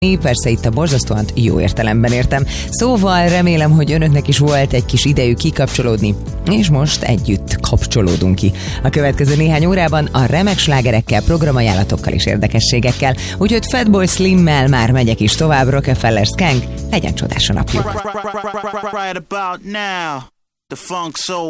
Persze itt a borzasztóan jó értelemben értem. Szóval remélem, hogy önöknek is volt egy kis idejük kikapcsolódni, és most együtt kapcsolódunk ki. A következő néhány órában a remek slágerekkel, programajánlatokkal és érdekességekkel, úgyhogy Fatboy Slimmel már megyek is tovább, Rockefeller Skank, legyen csodás a napjuk.